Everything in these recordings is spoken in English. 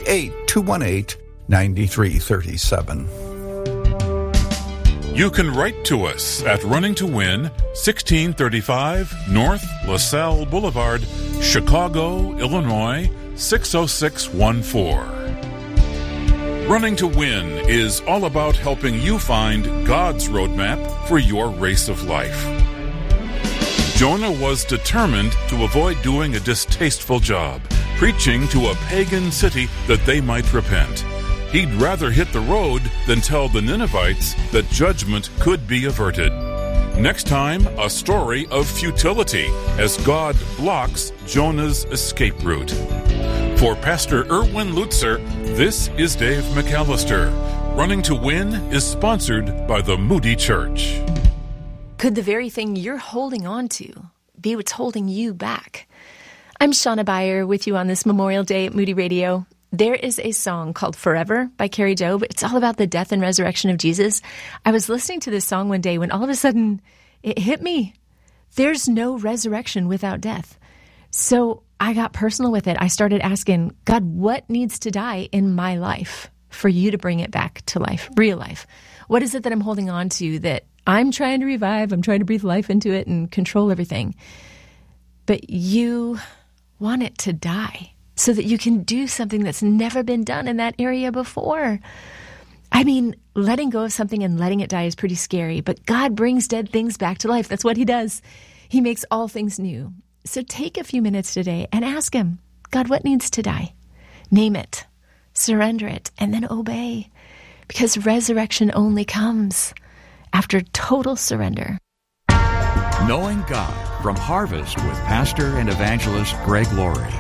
888-218-9337. You can write to us at Running to Win, 1635 North LaSalle Boulevard, Chicago, Illinois, 60614. Running to Win is all about helping you find God's roadmap for your race of life. Jonah was determined to avoid doing a distasteful job, preaching to a pagan city that they might repent. He'd rather hit the road than tell the Ninevites that judgment could be averted. Next time, a story of futility as God blocks Jonah's escape route. For Pastor Erwin Lutzer, this is Dave McAllister. Running to Win is sponsored by the Moody Church. Could the very thing you're holding on to be what's holding you back? I'm Shauna Beyer with you on this Memorial Day at Moody Radio. There is a song called Forever by Carrie Job. It's all about the death and resurrection of Jesus. I was listening to this song one day when all of a sudden it hit me. There's no resurrection without death. So I got personal with it. I started asking, God, what needs to die in my life for you to bring it back to life, real life? What is it that I'm holding on to that I'm trying to revive? I'm trying to breathe life into it and control everything. But you want it to die so that you can do something that's never been done in that area before. I mean, letting go of something and letting it die is pretty scary, but God brings dead things back to life. That's what he does. He makes all things new. So take a few minutes today and ask him, God, what needs to die? Name it, surrender it, and then obey. Because resurrection only comes after total surrender. Knowing God from Harvest with Pastor and Evangelist Greg Laurie.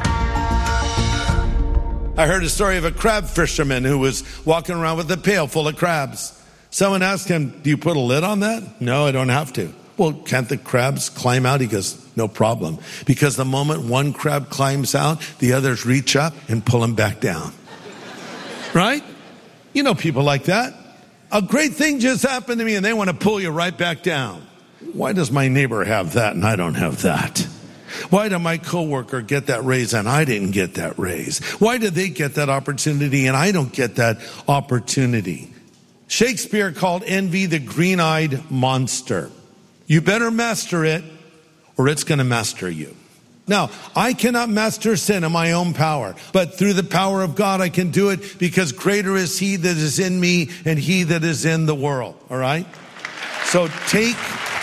I heard a story of a crab fisherman who was walking around with a pail full of crabs. Someone asked him, do you put a lid on that? No, I don't have to. Well, can't the crabs climb out? He goes, no problem. Because the moment one crab climbs out, the others reach up and pull him back down. Right? You know people like that. A great thing just happened to me and they want to pull you right back down. Why does my neighbor have that and I don't have that? Why did my coworker get that raise and I didn't get that raise? Why did they get that opportunity and I don't get that opportunity? Shakespeare called envy the green-eyed monster. You better master it or it's going to master you. Now, I cannot master sin in my own power, but through the power of God, I can do it because greater is he that is in me and he that is in the world. All right? So take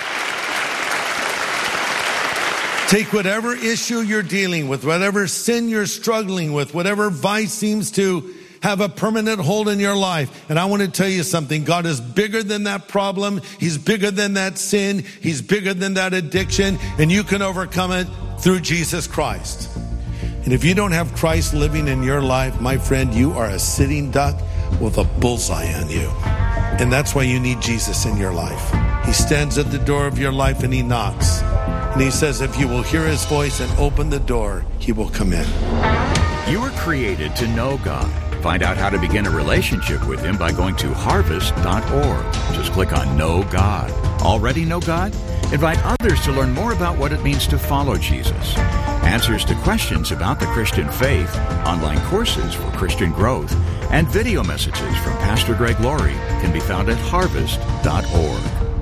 whatever issue you're dealing with, whatever sin you're struggling with, whatever vice seems to have a permanent hold in your life. And I want to tell you something. God is bigger than that problem. He's bigger than that sin. He's bigger than that addiction. And you can overcome it through Jesus Christ. And if you don't have Christ living in your life, my friend, you are a sitting duck with a bullseye on you. And that's why you need Jesus in your life. He stands at the door of your life and he knocks. And he says, if you will hear his voice and open the door, he will come in. You were created to know God. Find out how to begin a relationship with him by going to harvest.org. Just click on Know God. Already know God? Invite others to learn more about what it means to follow Jesus. Answers to questions about the Christian faith, online courses for Christian growth, and video messages from Pastor Greg Laurie can be found at harvest.org.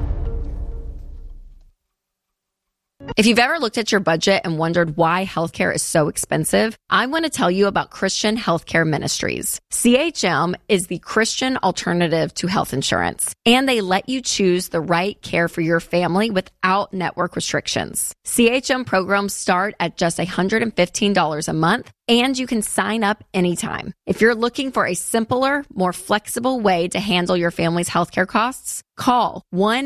If you've ever looked at your budget and wondered why healthcare is so expensive, I want to tell you about Christian Healthcare Ministries. CHM is the Christian alternative to health insurance, and they let you choose the right care for your family without network restrictions. CHM programs start at just $115 a month, and you can sign up anytime. If you're looking for a simpler, more flexible way to handle your family's healthcare costs, call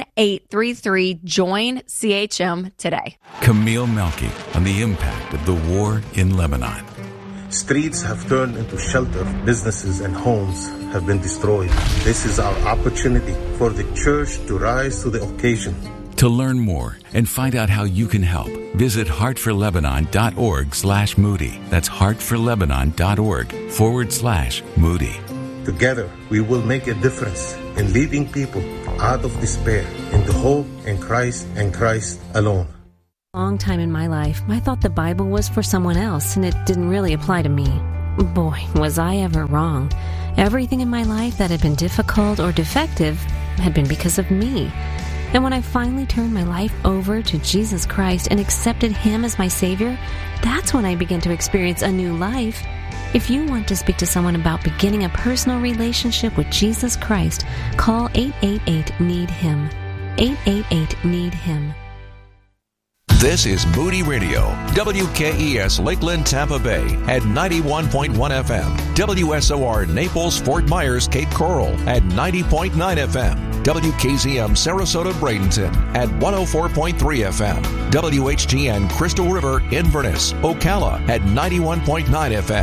1-833-JOIN-CHM today. Camille Melky on the impact of the war in Lebanon. Streets have turned into shelter. Businesses and homes have been destroyed. This is our opportunity for the church to rise to the occasion. To learn more and find out how you can help, visit heartforlebanon.org/Moody. That's heartforlebanon.org/Moody. Together, we will make a difference in leading people out of despair into hope in Christ and Christ alone. Long time in my life, I thought the Bible was for someone else and it didn't really apply to me. Boy, was I ever wrong. Everything in my life that had been difficult or defective had been because of me. And when I finally turned my life over to Jesus Christ and accepted Him as my Savior, that's when I began to experience a new life. If you want to speak to someone about beginning a personal relationship with Jesus Christ, call 888-NEED-HIM. 888-NEED-HIM. This is Moody Radio, WKES Lakeland, Tampa Bay at 91.1 FM, WSOR Naples, Fort Myers, Cape Coral at 90.9 FM, WKZM Sarasota, Bradenton at 104.3 FM, WHGN Crystal River, Inverness, Ocala at 91.9 FM,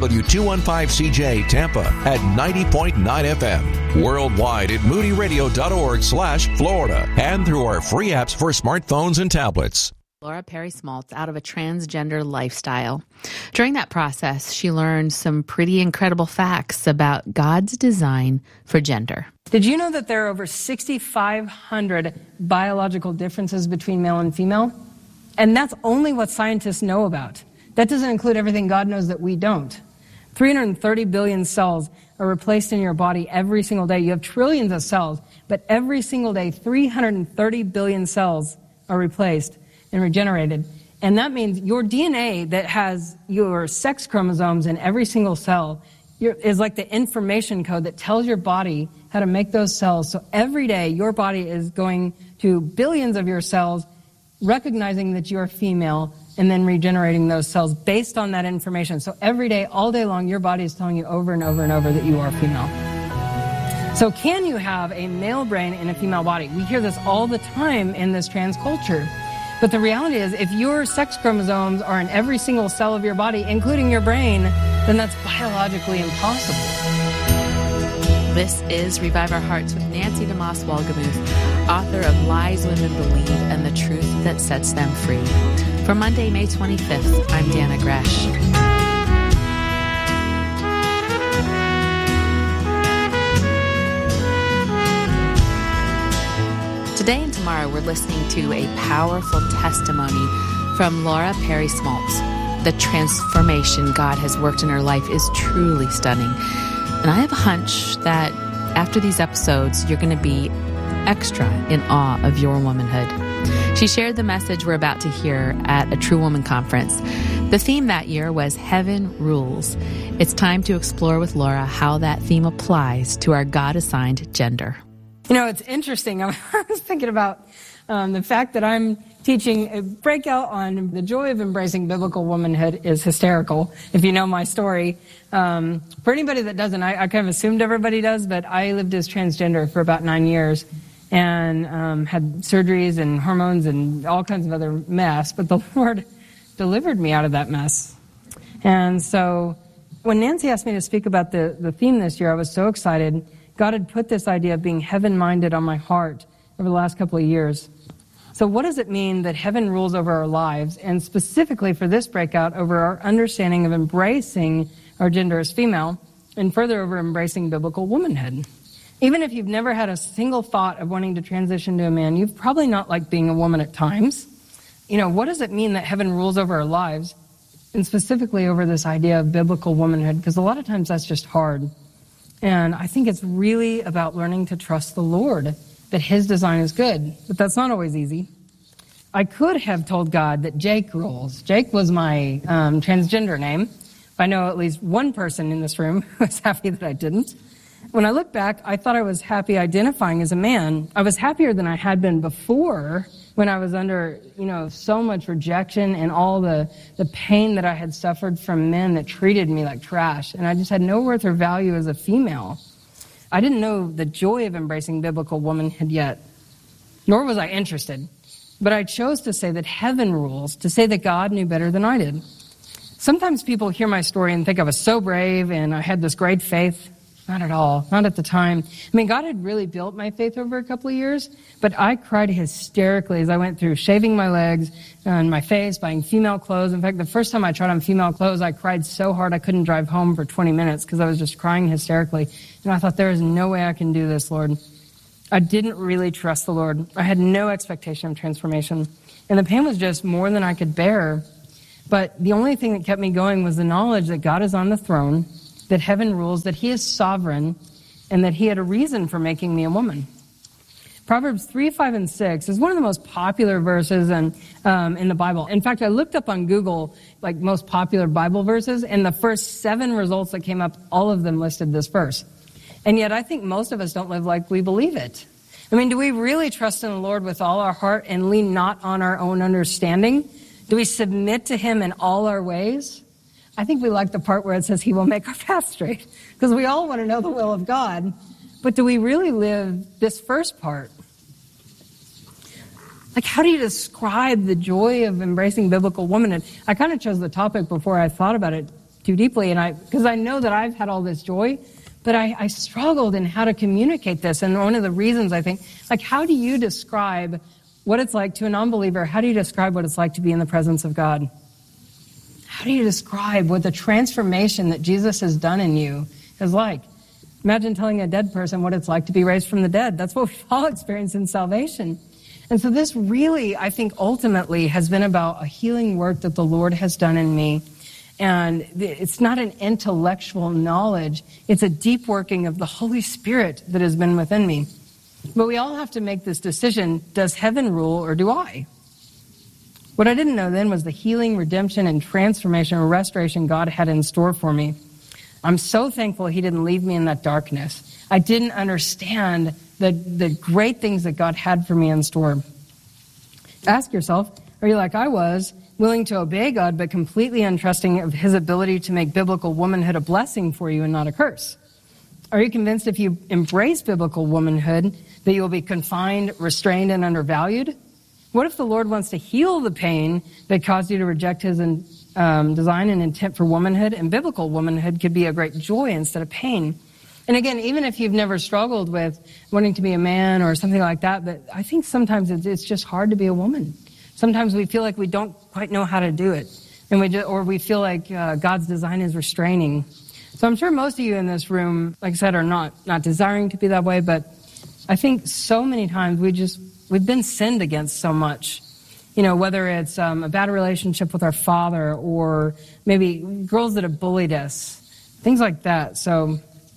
W215CJ Tampa at 90.9 FM, worldwide at moodyradio.org/Florida, and through our free apps for smartphones and tablets. Laura Perry Smaltz out of a transgender lifestyle. During that process, she learned some pretty incredible facts about God's design for gender. Did you know that there are over 6,500 biological differences between male and female? And that's only what scientists know about. That doesn't include everything God knows that we don't. 330 billion cells are replaced in your body every single day. You have trillions of cells, but every single day, 330 billion cells are replaced and regenerated. And that means your DNA that has your sex chromosomes in every single cell is like the information code that tells your body how to make those cells. So every day, your body is going to billions of your cells, recognizing that you're female, and then regenerating those cells based on that information. So every day, all day long, your body is telling you over and over and over that you are female. So can you have a male brain in a female body? We hear this all the time in this trans culture. But the reality is, if your sex chromosomes are in every single cell of your body, including your brain, then that's biologically impossible. This is Revive Our Hearts with Nancy DeMoss Wolgemuth, author of Lies Women Believe and the Truth That Sets Them Free. For Monday, May 25th, I'm Dana Gresh. Today and tomorrow, we're listening to a powerful testimony from Laura Perry Smaltz. The transformation God has worked in her life is truly stunning. And I have a hunch that after these episodes, you're going to be extra in awe of your womanhood. She shared the message we're about to hear at a True Woman conference. The theme that year was Heaven Rules. It's time to explore with Laura how that theme applies to our God-assigned gender. You know, it's interesting. I was thinking about the fact that I'm teaching a breakout on the joy of embracing biblical womanhood is hysterical, if you know my story. For anybody that doesn't, I kind of assumed everybody does, but I lived as transgender for about 9 years and had surgeries and hormones and all kinds of other mess, but the Lord delivered me out of that mess. And so when Nancy asked me to speak about the theme this year, I was so excited. God had put this idea of being heaven-minded on my heart over the last couple of years. So what does it mean that heaven rules over our lives, and specifically for this breakout, over our understanding of embracing our gender as female, and further over embracing biblical womanhood? Even if you've never had a single thought of wanting to transition to a man, you've probably not liked being a woman at times. You know, what does it mean that heaven rules over our lives, and specifically over this idea of biblical womanhood? Because a lot of times that's just hard. And I think it's really about learning to trust the Lord, that His design is good. But that's not always easy. I could have told God that Jake rules. Jake was my transgender name. I know at least one person in this room who was happy that I didn't. When I look back, I thought I was happy identifying as a man. I was happier than I had been before, when I was under, so much rejection and all the pain that I had suffered from men that treated me like trash. And I just had no worth or value as a female. I didn't know the joy of embracing biblical womanhood yet, nor was I interested. But I chose to say that heaven rules, to say that God knew better than I did. Sometimes people hear my story and think I was so brave and I had this great faith. Not at all. Not at the time. I mean, God had really built my faith over a couple of years, but I cried hysterically as I went through shaving my legs and my face, buying female clothes. In fact, the first time I tried on female clothes, I cried so hard I couldn't drive home for 20 minutes because I was just crying hysterically. And I thought, there is no way I can do this, Lord. I didn't really trust the Lord. I had no expectation of transformation. And the pain was just more than I could bear. But the only thing that kept me going was the knowledge that God is on the throne, that heaven rules, that he is sovereign, and that he had a reason for making me a woman. Proverbs 3, 5, and 6 is one of the most popular verses in the Bible. In fact, I looked up on Google, like, most popular Bible verses, and the first 7 results that came up, all of them listed this verse. And yet I think most of us don't live like we believe it. I mean, do we really trust in the Lord with all our heart and lean not on our own understanding? Do we submit to him in all our ways? I think we like the part where it says he will make our path straight, because we all want to know the will of God. But do we really live this first part? Like, how do you describe the joy of embracing biblical womanhood? I kind of chose the topic before I thought about it too deeply, because I know that I've had all this joy, but I struggled in how to communicate this. And one of the reasons I think, like, how do you describe what it's like to a non-believer? How do you describe what it's like to be in the presence of God? How do you describe what the transformation that Jesus has done in you is like? Imagine telling a dead person what it's like to be raised from the dead. That's what we've all experienced in salvation. And so this really, I think, ultimately has been about a healing work that the Lord has done in me. And it's not an intellectual knowledge. It's a deep working of the Holy Spirit that has been within me. But we all have to make this decision. Does heaven rule or do I? What I didn't know then was the healing, redemption, and transformation or restoration God had in store for me. I'm so thankful he didn't leave me in that darkness. I didn't understand the great things that God had for me in store. Ask yourself, are you like I was, willing to obey God but completely untrusting of his ability to make biblical womanhood a blessing for you and not a curse? Are you convinced if you embrace biblical womanhood that you will be confined, restrained, and undervalued? What if the Lord wants to heal the pain that caused you to reject his design and intent for womanhood, and biblical womanhood could be a great joy instead of pain? And again, even if you've never struggled with wanting to be a man or something like that, but I think sometimes it's just hard to be a woman. Sometimes we feel like we don't quite know how to do it, and we feel like God's design is restraining. So I'm sure most of you in this room, like I said, are not desiring to be that way, but I think so many times we've been sinned against so much. You know, whether it's a bad relationship with our father or maybe girls that have bullied us, things like that. So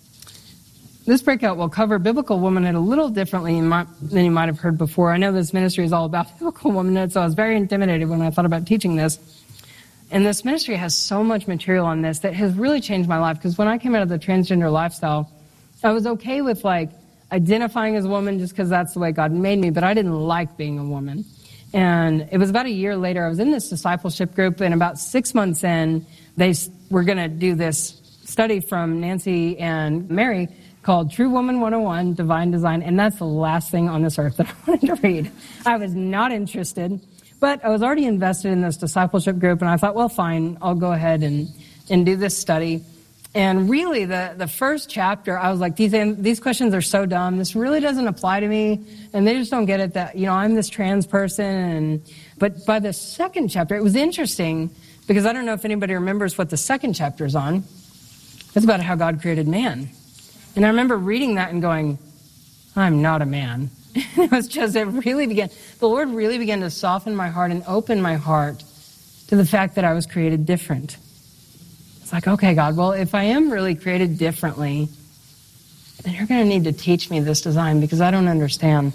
this breakout will cover biblical womanhood a little differently than you might have heard before. I know this ministry is all about biblical womanhood, so I was very intimidated when I thought about teaching this. And this ministry has so much material on this that has really changed my life, because when I came out of the transgender lifestyle, I was okay with, like, identifying as a woman just because that's the way God made me, but I didn't like being a woman. And it was about a year later, I was in this discipleship group, and about 6 months in, they were going to do this study from Nancy and Mary called True Woman 101, Divine Design, and that's the last thing on this earth that I wanted to read. I was not interested, but I was already invested in this discipleship group, and I thought, well, fine, I'll go ahead and do this study. And really, the first chapter, I was like, these questions are so dumb. This really doesn't apply to me. And they just don't get it that, I'm this trans person. But by the second chapter, it was interesting, because I don't know if anybody remembers what the second chapter is on. It's about how God created man. And I remember reading that and going, I'm not a man. It was just, the Lord really began to soften my heart and open my heart to the fact that I was created different. It's like, okay, God, well, if I am really created differently, then you're going to need to teach me this design, because I don't understand.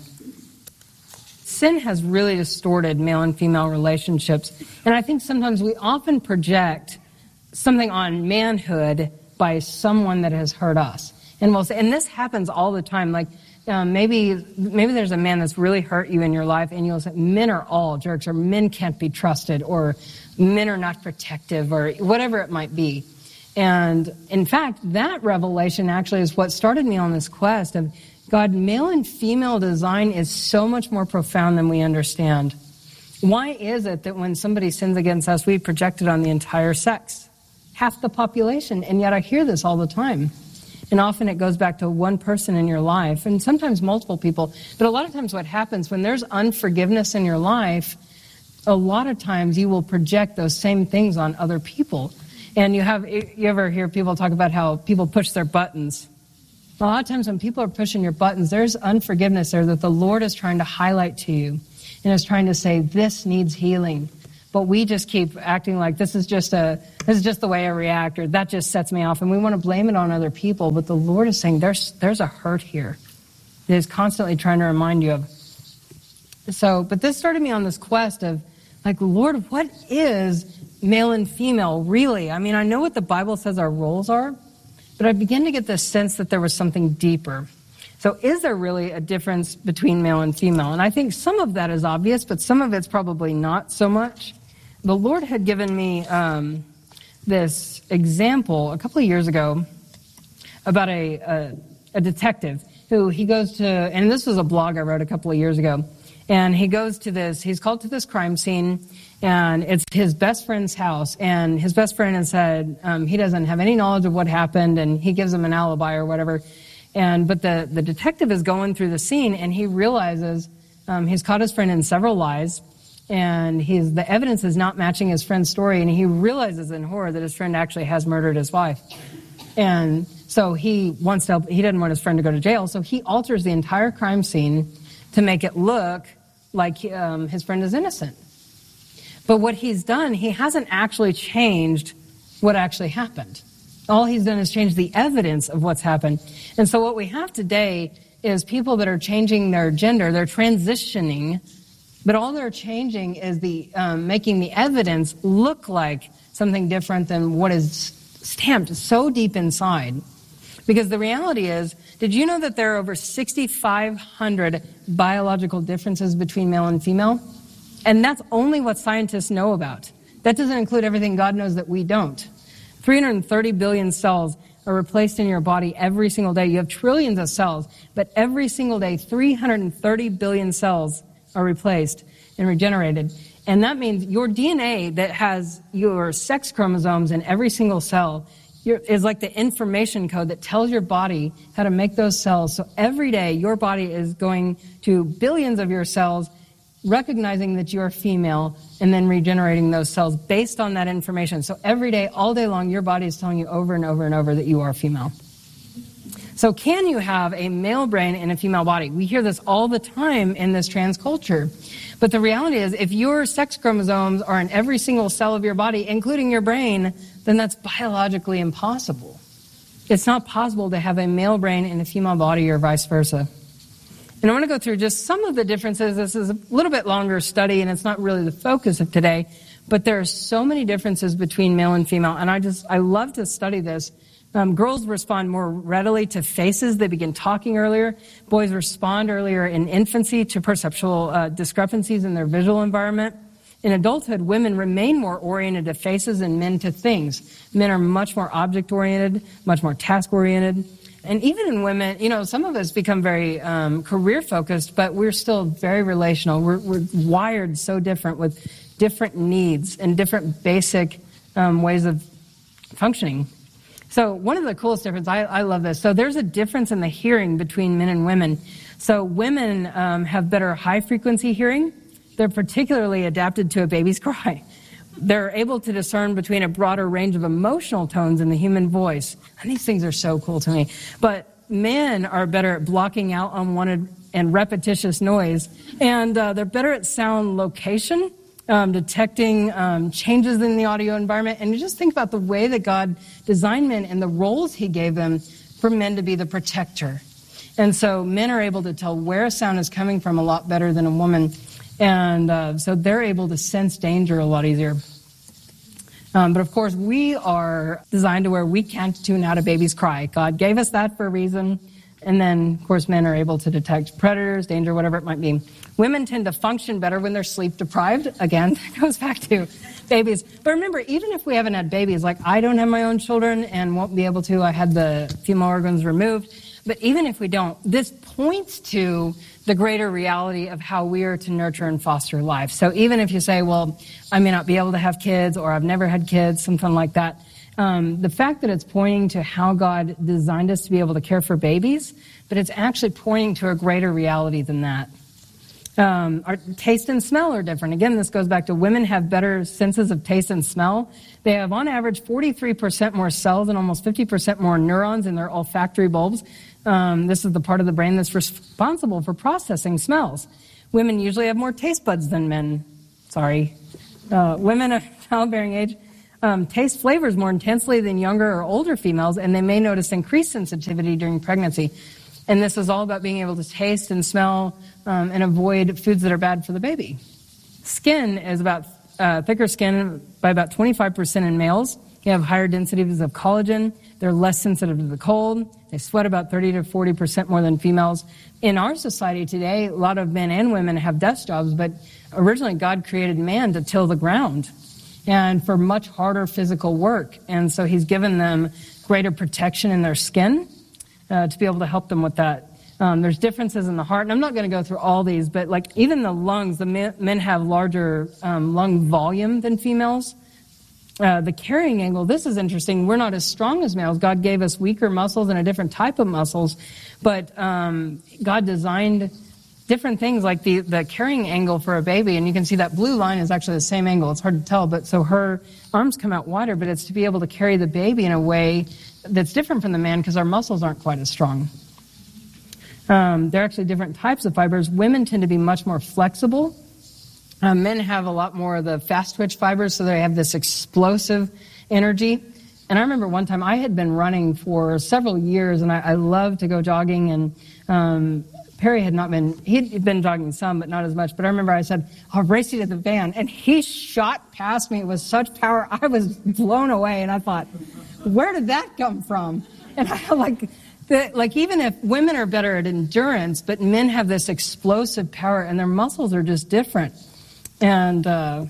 Sin has really distorted male and female relationships. And I think sometimes we often project something on manhood by someone that has hurt us. And we'll say, and this happens all the time. Like, maybe there's a man that's really hurt you in your life, and you'll say, men are all jerks, or men can't be trusted, or men are not protective, or whatever it might be. And in fact, that revelation actually is what started me on this quest of God, male and female design is so much more profound than we understand. Why is it that when somebody sins against us, we project it on the entire sex? Half the population. And yet I hear this all the time. And often it goes back to one person in your life, and sometimes multiple people. But a lot of times what happens when there's unforgiveness in your life, a lot of times you will project those same things on other people. And you ever hear people talk about how people push their buttons? A lot of times when people are pushing your buttons, there's unforgiveness there that the Lord is trying to highlight to you and is trying to say, this needs healing. but we just keep acting like this is just the way I react, or that just sets me off, and we want to blame it on other people. But the Lord is saying there's a hurt here that is constantly trying to remind you of. So, but this started me on this quest of, like, Lord, what is male and female really? I mean, I know what the Bible says our roles are, but I began to get this sense that there was something deeper. So is there really a difference between male and female? And I think some of that is obvious, but some of it's probably not so much. The Lord had given me this example a couple of years ago about a detective who he goes to, and this was a blog I wrote a couple of years ago, and he's called to this crime scene, and it's his best friend's house, and his best friend has said he doesn't have any knowledge of what happened, and he gives him an alibi or whatever. But the detective is going through the scene, and he realizes he's caught his friend in several lies, and the evidence is not matching his friend's story, and he realizes in horror that his friend actually has murdered his wife. And so he doesn't want his friend to go to jail, so he alters the entire crime scene to make it look like his friend is innocent. But what he's done, he hasn't actually changed what actually happened. All he's done is change the evidence of what's happened. And so what we have today is people that are changing their gender, they're transitioning, but all they're changing is making the evidence look like something different than what is stamped so deep inside. Because the reality is, did you know that there are over 6,500 biological differences between male and female? And that's only what scientists know about. That doesn't include everything God knows that we don't. 330 billion cells are replaced in your body every single day. You have trillions of cells, but every single day, 330 billion cells are replaced and regenerated. And that means your DNA that has your sex chromosomes in every single cell is like the information code that tells your body how to make those cells. So every day, your body is going to billions of your cells, recognizing that you're female, and then regenerating those cells based on that information. So every day, all day long, your body is telling you over and over and over that you are female. So can you have a male brain in a female body? We hear this all the time in this trans culture. But the reality is, if your sex chromosomes are in every single cell of your body, including your brain, then that's biologically impossible. It's not possible to have a male brain in a female body or vice versa. And I want to go through just some of the differences. This is a little bit longer study, and it's not really the focus of today, but there are so many differences between male and female, and I love to study this. Girls respond more readily to faces. They begin talking earlier. Boys respond earlier in infancy to perceptual discrepancies in their visual environment. In adulthood, women remain more oriented to faces and men to things. Men are much more object-oriented, much more task-oriented. And even in women, some of us become very career-focused, but we're still very relational. We're wired so different with different needs and different basic ways of functioning. So one of the coolest differences, I love this. So there's a difference in the hearing between men and women. So women have better high-frequency hearing. They're particularly adapted to a baby's cry. They're able to discern between a broader range of emotional tones in the human voice. And these things are so cool to me. But men are better at blocking out unwanted and repetitious noise. And they're better at sound location, detecting changes in the audio environment. And you just think about the way that God designed men and the roles he gave them for men to be the protector. And so men are able to tell where a sound is coming from a lot better than a woman. And so they're able to sense danger a lot easier. But of course, we are designed to where we can't tune out a baby's cry. God gave us that for a reason. And then, of course, men are able to detect predators, danger, whatever it might be. Women tend to function better when they're sleep deprived. Again, that goes back to babies. But remember, even if we haven't had babies, like I don't have my own children and won't be able to, I had the female organs removed. But even if we don't, this points to the greater reality of how we are to nurture and foster life. So even if you say, well, I may not be able to have kids, or I've never had kids, something like that, the fact that it's pointing to how God designed us to be able to care for babies, but it's actually pointing to a greater reality than that. Our taste and smell are different. Again, this goes back to women have better senses of taste and smell. They have, on average, 43% more cells and almost 50% more neurons in their olfactory bulbs. This is the part of the brain that's responsible for processing smells. Women usually have more taste buds than men. Sorry. Women of childbearing age taste flavors more intensely than younger or older females, and they may notice increased sensitivity during pregnancy. And this is all about being able to taste and smell and avoid foods that are bad for the baby. Skin is about thicker skin by about 25% in males. You have higher densities of collagen. They're less sensitive to the cold. They sweat about 30 to 40% more than females. In our society today, a lot of men and women have desk jobs, but originally God created man to till the ground and for much harder physical work. And so he's given them greater protection in their skin to be able to help them with that. There's differences in the heart, and I'm not going to go through all these, but like even the lungs, the men have larger lung volume than females. The carrying angle, this is interesting. We're not as strong as males. God gave us weaker muscles and a different type of muscles, but God designed different things like the carrying angle for a baby, and you can see that blue line is actually the same angle. It's hard to tell, but so her arms come out wider, but it's to be able to carry the baby in a way that's different from the man because our muscles aren't quite as strong. They're actually different types of fibers. Women tend to be much more flexible. Men have a lot more of the fast twitch fibers, so they have this explosive energy. And I remember one time I had been running for several years, and I loved to go jogging, and Perry had not been, he'd been jogging some, but not as much. But I remember I said, I'll race you to the van. And he shot past me with such power, I was blown away. And I thought, where did that come from? And I like even if women are better at endurance, but men have this explosive power, and their muscles are just different. And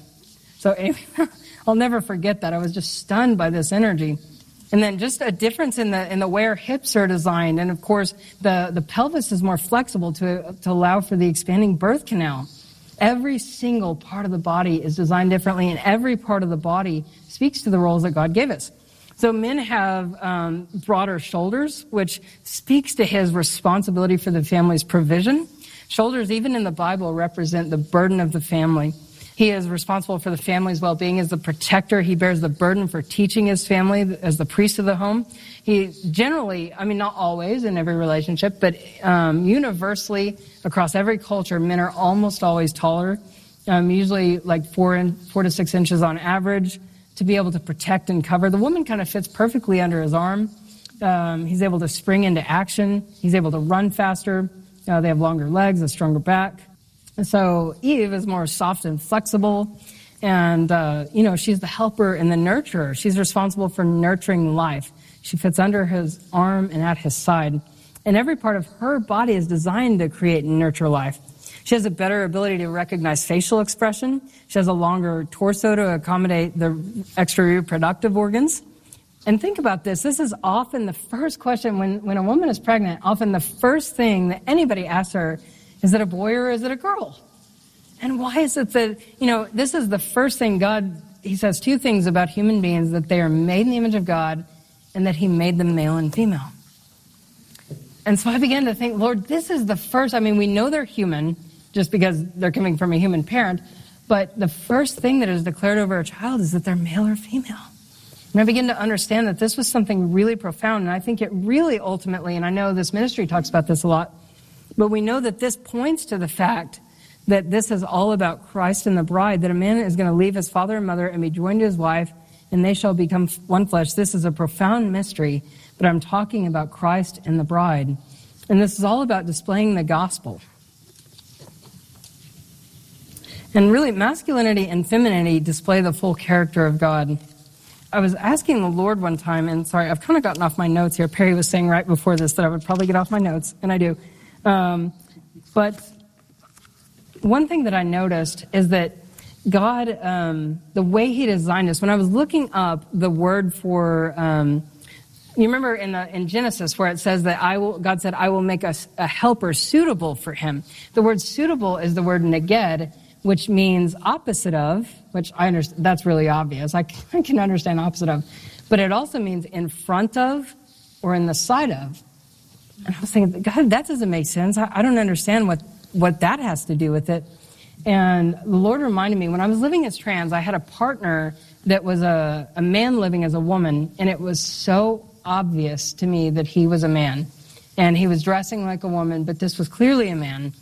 so anyway, I'll never forget that. I was just stunned by this energy. And then just a difference in the way our hips are designed. And of course, the pelvis is more flexible to allow for the expanding birth canal. Every single part of the body is designed differently, and every part of the body speaks to the roles that God gave us. So men have broader shoulders, which speaks to his responsibility for the family's provision. Shoulders, even in the Bible, represent the burden of the family. He is responsible for the family's well-being as the protector. He bears the burden for teaching his family as the priest of the home. He generally, I mean, not always in every relationship, but universally across every culture, men are almost always taller, usually like 4 to 6 inches on average, to be able to protect and cover. The woman kind of fits perfectly under his arm. He's able to spring into action. He's able to run faster. They have longer legs, a stronger back. And so Eve is more soft and flexible, and, she's the helper and the nurturer. She's responsible for nurturing life. She fits under his arm and at his side. And every part of her body is designed to create and nurture life. She has a better ability to recognize facial expression. She has a longer torso to accommodate the extra reproductive organs. And think about this. This is often the first question when a woman is pregnant, often the first thing that anybody asks her, is it a boy or is it a girl? And why is it that, this is the first thing God, he says 2 things about human beings, that they are made in the image of God and that he made them male and female. And so I began to think, Lord, this is the first, we know they're human just because they're coming from a human parent, but the first thing that is declared over a child is that they're male or female. And I began to understand that this was something really profound, and I think it really ultimately, and I know this ministry talks about this a lot, but we know that this points to the fact that this is all about Christ and the bride, that a man is going to leave his father and mother and be joined to his wife, and they shall become one flesh. This is a profound mystery, but I'm talking about Christ and the bride. And this is all about displaying the gospel. And really, masculinity and femininity display the full character of God. I was asking the Lord one time, and sorry, I've kind of gotten off my notes here. Perry was saying right before this that I would probably get off my notes, and I do. But one thing that I noticed is that God, the way he designed us, when I was looking up the word for, you remember in Genesis where it says that God said, I will make us a helper suitable for him. The word suitable is the word neged, which means opposite of, which I understand, that's really obvious. I can understand opposite of. But it also means in front of or in the side of. And I was thinking, God, that doesn't make sense. I don't understand what that has to do with it. And the Lord reminded me, when I was living as trans, I had a partner that was a man living as a woman, and it was so obvious to me that he was a man. And he was dressing like a woman, but this was clearly a man.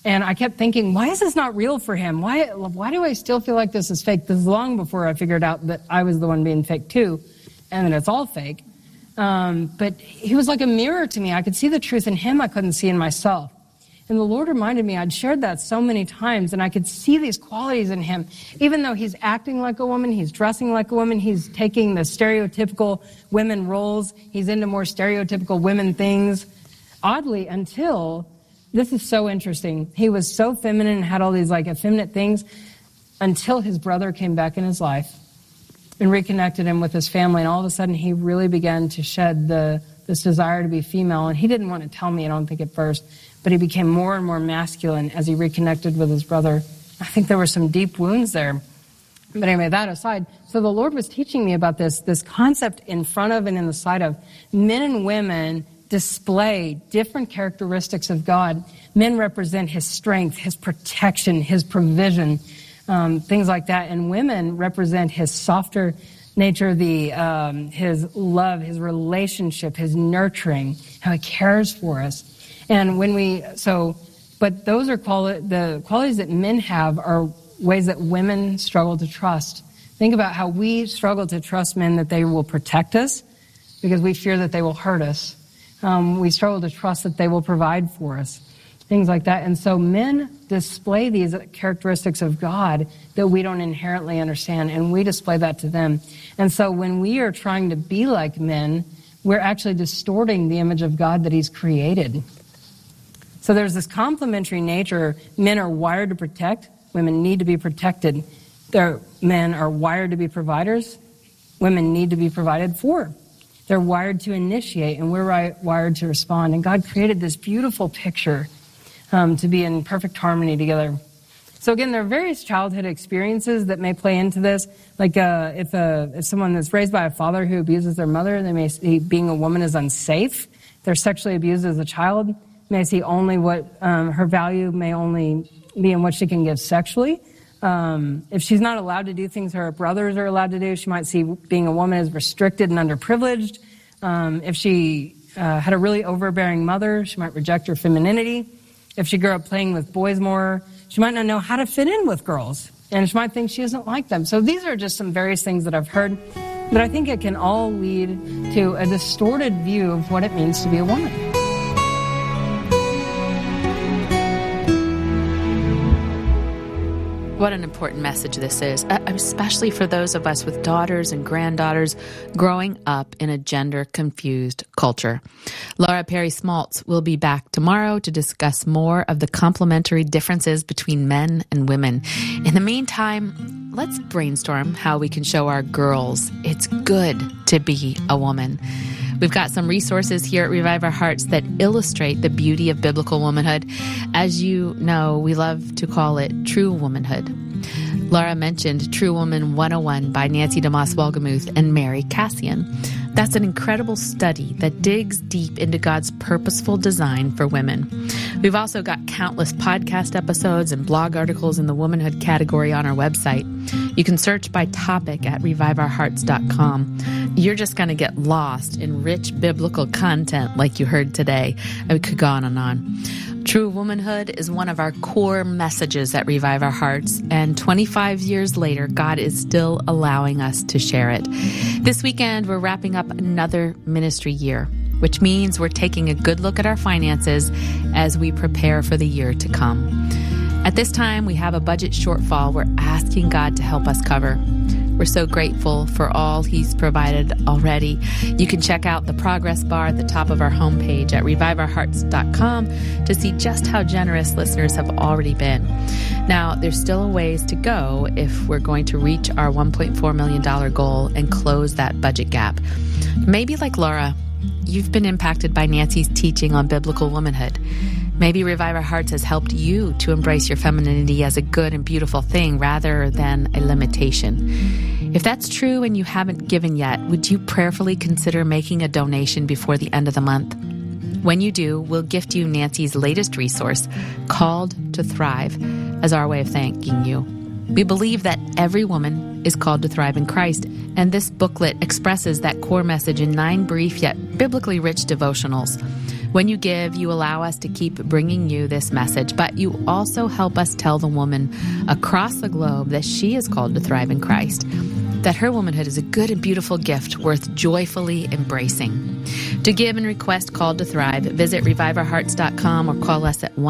And I kept thinking, why is this not real for him? Why do I still feel like this is fake? This is long before I figured out that I was the one being fake too, and that it's all fake. But he was like a mirror to me. I could see the truth in him I couldn't see in myself. And the Lord reminded me, I'd shared that so many times, and I could see these qualities in him. Even though he's acting like a woman, he's dressing like a woman, he's taking the stereotypical women roles, he's into more stereotypical women things. Oddly, until, this is so interesting, he was so feminine and had all these like effeminate things until his brother came back in his life and reconnected him with his family, and all of a sudden he really began to shed this desire to be female. And he didn't want to tell me, I don't think, at first, but he became more and more masculine as he reconnected with his brother. I think there were some deep wounds there. But anyway, that aside, so the Lord was teaching me about this concept in front of and in the side of men and women display different characteristics of God. Men represent his strength, his protection, his provision, things like that. And women represent his softer nature, his love, his relationship, his nurturing, how he cares for us. And but those are the qualities that men have are ways that women struggle to trust. Think about how we struggle to trust men that they will protect us because we fear that they will hurt us. We struggle to trust that they will provide for us, things like that. And so men display these characteristics of God that we don't inherently understand, and we display that to them. And so when we are trying to be like men, we're actually distorting the image of God that he's created. So there's this complementary nature. Men are wired to protect. Women need to be protected. Men are wired to be providers. Women need to be provided for. They're wired to initiate, and we're wired to respond. And God created this beautiful picture to be in perfect harmony together. So again, there are various childhood experiences that may play into this. Like if someone is raised by a father who abuses their mother, they may see being a woman is unsafe. If they're sexually abused as a child, may see only what her value may only be in what she can give sexually. If she's not allowed to do things her brothers are allowed to do, she might see being a woman as restricted and underprivileged. If she had a really overbearing mother, she might reject her femininity. If she grew up playing with boys more, she might not know how to fit in with girls, and she might think she doesn't like them. So these are just some various things that I've heard, but I think it can all lead to a distorted view of what it means to be a woman. What an important message this is, especially for those of us with daughters and granddaughters growing up in a gender-confused culture. Laura Perry Smaltz will be back tomorrow to discuss more of the complementary differences between men and women. In the meantime, let's brainstorm how we can show our girls it's good to be a woman. We've got some resources here at Revive Our Hearts that illustrate the beauty of biblical womanhood. As you know, we love to call it true womanhood. Laura mentioned True Woman 101 by Nancy DeMoss Wolgemuth and Mary Cassian. That's an incredible study that digs deep into God's purposeful design for women. We've also got countless podcast episodes and blog articles in the womanhood category on our website. You can search by topic at reviveourhearts.com. You're just going to get lost in rich biblical content like you heard today. I could go on and on. True womanhood is one of our core messages at Revive Our Hearts, and 25 years later, God is still allowing us to share it. This weekend, we're wrapping up another ministry year, which means we're taking a good look at our finances as we prepare for the year to come. At this time, we have a budget shortfall we're asking God to help us cover. We're so grateful for all He's provided already. You can check out the progress bar at the top of our homepage at reviveourhearts.com to see just how generous listeners have already been. Now, there's still a ways to go if we're going to reach our $1.4 million goal and close that budget gap. Maybe like Laura, you've been impacted by Nancy's teaching on biblical womanhood. Maybe Revive Our Hearts has helped you to embrace your femininity as a good and beautiful thing rather than a limitation. If that's true and you haven't given yet, would you prayerfully consider making a donation before the end of the month? When you do, we'll gift you Nancy's latest resource, Called to Thrive, as our way of thanking you. We believe that every woman is called to thrive in Christ. And this booklet expresses that core message in 9 brief yet biblically rich devotionals. When you give, you allow us to keep bringing you this message, but you also help us tell the woman across the globe that she is called to thrive in Christ, that her womanhood is a good and beautiful gift worth joyfully embracing. To give and request Called to Thrive, visit ReviveOurHearts.com or call us at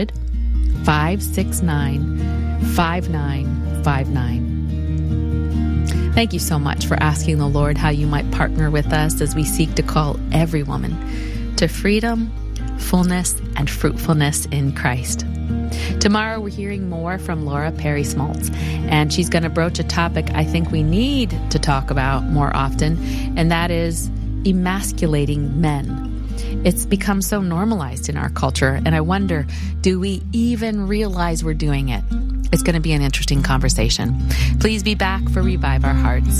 1-800-569-5959. Thank you so much for asking the Lord how you might partner with us as we seek to call every woman to freedom, fullness, and fruitfulness in Christ. Tomorrow we're hearing more from Laura Perry Smoltz, and she's going to broach a topic I think we need to talk about more often, and that is emasculating men. It's become so normalized in our culture, and I wonder, do we even realize we're doing it? It's going to be an interesting conversation. Please be back for Revive Our Hearts.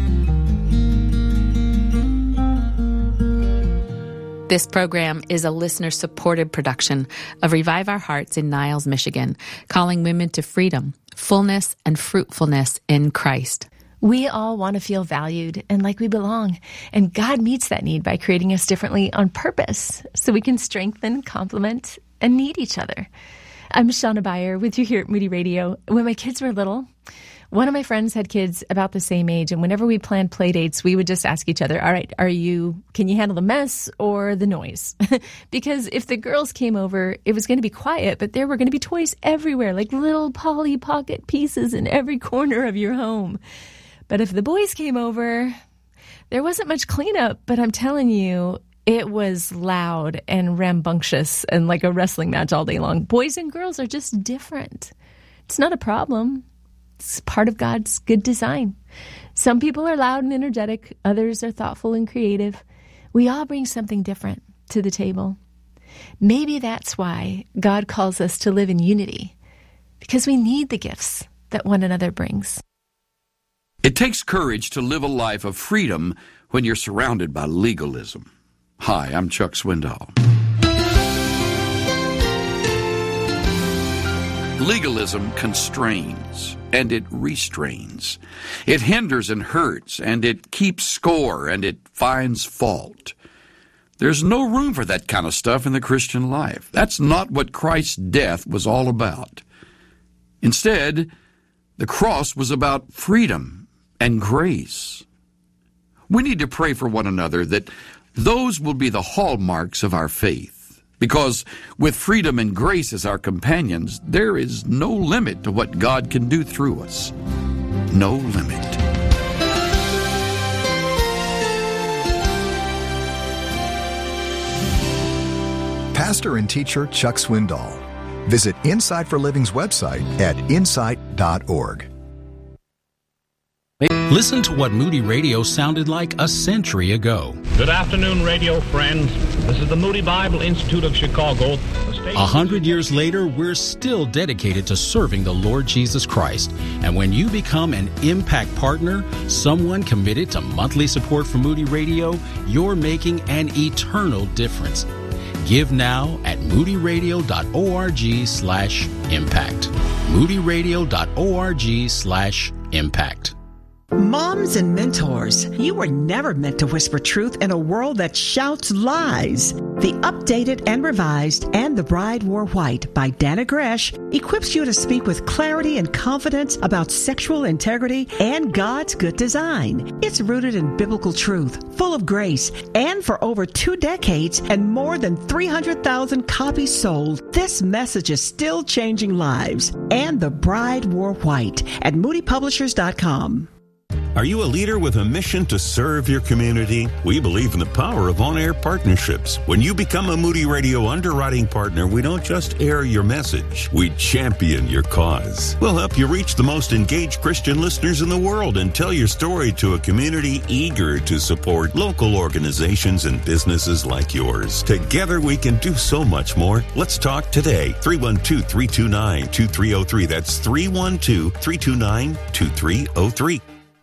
This program is a listener-supported production of Revive Our Hearts in Niles, Michigan, calling women to freedom, fullness, and fruitfulness in Christ. We all want to feel valued and like we belong, and God meets that need by creating us differently on purpose so we can strengthen, complement, and need each other. I'm Shauna Beyer with you here at Moody Radio. When my kids were little, one of my friends had kids about the same age, and whenever we planned play dates, we would just ask each other, all right, can you handle the mess or the noise? Because if the girls came over, it was going to be quiet, but there were going to be toys everywhere, like little Polly Pocket pieces in every corner of your home. But if the boys came over, there wasn't much cleanup, but I'm telling you, it was loud and rambunctious and like a wrestling match all day long. Boys and girls are just different. It's not a problem. It's part of God's good design. Some people are loud and energetic. Others are thoughtful and creative. We all bring something different to the table. Maybe that's why God calls us to live in unity, because we need the gifts that one another brings. It takes courage to live a life of freedom when you're surrounded by legalism. Hi, I'm Chuck Swindoll. Legalism constrains and it restrains. It hinders and hurts, and it keeps score, and it finds fault. There's no room for that kind of stuff in the Christian life. That's not what Christ's death was all about. Instead, the cross was about freedom and grace. We need to pray for one another that those will be the hallmarks of our faith. Because with freedom and grace as our companions, there is no limit to what God can do through us. No limit. Pastor and teacher Chuck Swindoll. Visit Insight for Living's website at insight.org. Listen to what Moody Radio sounded like a century ago. Good afternoon, radio friends. This is the Moody Bible Institute of Chicago. 100 years later, we're still dedicated to serving the Lord Jesus Christ. And when you become an Impact Partner, someone committed to monthly support for Moody Radio, you're making an eternal difference. Give now at moodyradio.org/impact. moodyradio.org/impact. Moms and mentors, you were never meant to whisper truth in a world that shouts lies. The updated and revised And the Bride Wore White by Dana Gresh equips you to speak with clarity and confidence about sexual integrity and God's good design. It's rooted in biblical truth, full of grace, and for over 2 decades and more than 300,000 copies sold, this message is still changing lives. And the Bride Wore White at moodypublishers.com. Are you a leader with a mission to serve your community? We believe in the power of on-air partnerships. When you become a Moody Radio underwriting partner, we don't just air your message, we champion your cause. We'll help you reach the most engaged Christian listeners in the world and tell your story to a community eager to support local organizations and businesses like yours. Together we can do so much more. Let's talk today. 312-329-2303. That's 312-329-2303.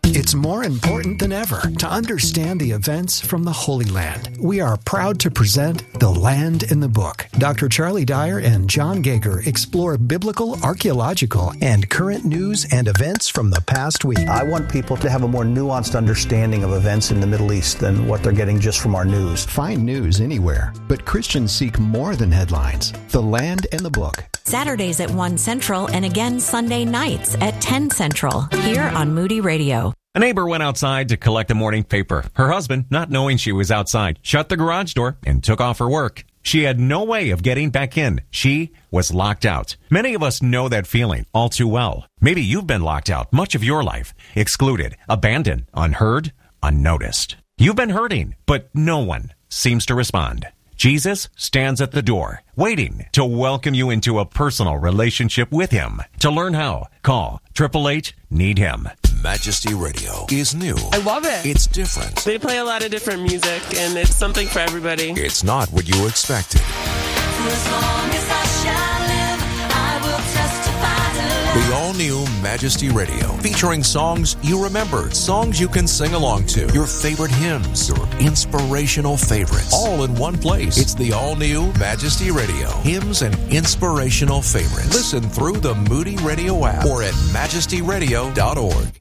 It's more important than ever to understand the events from the Holy Land. We are proud to present The Land in the Book. Dr. Charlie Dyer and John Gager explore biblical, archaeological, and current news and events from the past week. I want people to have a more nuanced understanding of events in the Middle East than what they're getting just from our news. Find news anywhere, but Christians seek more than headlines. The Land in the Book. Saturdays at 1 Central and again Sunday nights at 10 Central here on Moody Radio. A neighbor went outside to collect a morning paper. Her husband, not knowing she was outside, shut the garage door and took off her work. She had no way of getting back in. She was locked out. Many of us know that feeling all too well. Maybe you've been locked out much of your life, excluded, abandoned, unheard, unnoticed. You've been hurting, but no one seems to respond. Jesus stands at the door, waiting to welcome you into a personal relationship with Him. To learn how, call 888-NEED-HIM. Majesty Radio is new. I love it. It's different. They play a lot of different music, and it's something for everybody. It's not what you expected. For as long as I shall live, I will testify to love. The all-new Majesty Radio, featuring songs you remember, songs you can sing along to, your favorite hymns, your inspirational favorites, all in one place. It's the all-new Majesty Radio, hymns and inspirational favorites. Listen through the Moody Radio app or at majestyradio.org.